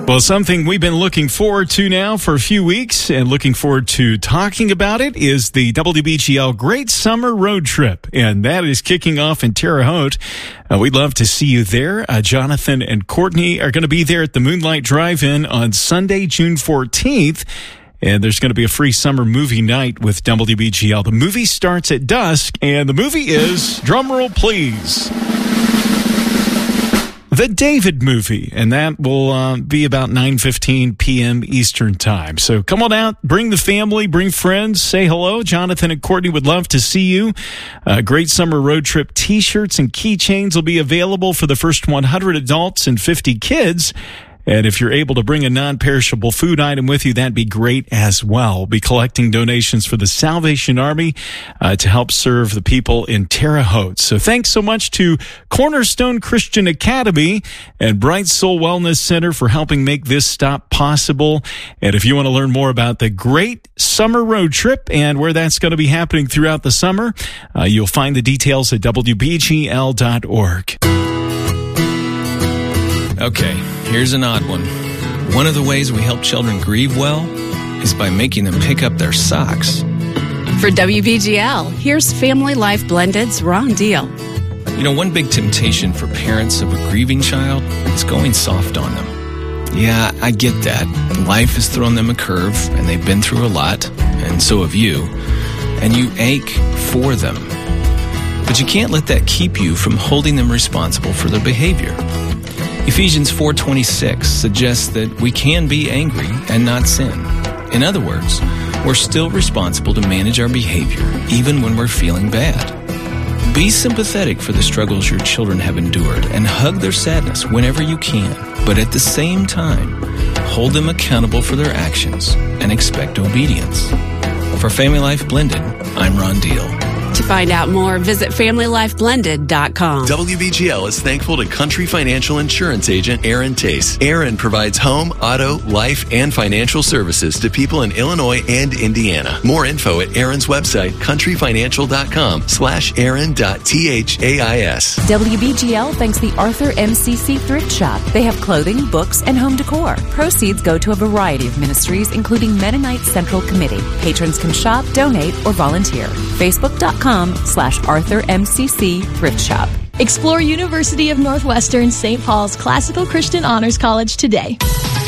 Well, something we've been looking forward to now for a few weeks and looking forward to talking about it is the WBGL Great Summer Road Trip. And that is kicking off in Terre Haute. We'd love to see you there. Jonathan and Courtney are going to be there at the Moonlight Drive-In on Sunday, June 14th. And there's going to be a free summer movie night with WBGL. The movie starts at dusk, and the movie is, drumroll please, The David Movie, and that will be about 9:15 p.m. Eastern Time. So come on out, bring the family, bring friends, say hello. Jonathan and Courtney would love to see you. Great Summer Road Trip T-shirts and keychains will be available for the first 100 adults and 50 kids. And if you're able to bring a non-perishable food item with you, that'd be great as well. We'll be collecting donations for the Salvation Army to help serve the people in Terre Haute. So thanks so much to Cornerstone Christian Academy and Bright Soul Wellness Center for helping make this stop possible. And if you want to learn more about the Great Summer Road Trip and where that's going to be happening throughout the summer, you'll find the details at WBGL.org. Okay, here's an odd one. One of the ways we help children grieve well is by making them pick up their socks. For WBGL, here's Family Life Blended's Ron Deal. You know, one big temptation for parents of a grieving child is going soft on them. Yeah, I get that. Life has thrown them a curve, and they've been through a lot, and so have you. And you ache for them. But you can't let that keep you from holding them responsible for their behavior. Ephesians 4:26 suggests that we can be angry and not sin. In other words, we're still responsible to manage our behavior even when we're feeling bad. Be sympathetic for the struggles your children have endured and hug their sadness whenever you can. But at the same time, hold them accountable for their actions and expect obedience. For Family Life Blended, I'm Ron Deal. To find out more, visit FamilyLifeBlended.com. WBGL is thankful to Country Financial Insurance Agent Aaron Tace. Aaron provides home, auto, life, and financial services to people in Illinois and Indiana. More info at Aaron's website, countryfinancial.com/aaron.thais. WBGL thanks the Arthur MCC Thrift Shop. They have clothing, books, and home decor. Proceeds go to a variety of ministries, including Mennonite Central Committee. Patrons can shop, donate, or volunteer. Facebook.com/Arthur MCC Thrift Shop. Explore University of Northwestern St. Paul's Classical Christian Honors College today.